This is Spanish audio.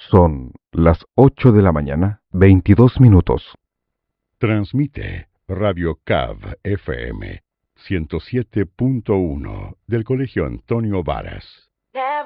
Son las 8 de la mañana, 22 minutos. Transmite Radio CAV FM 107.1 del Colegio Antonio Varas.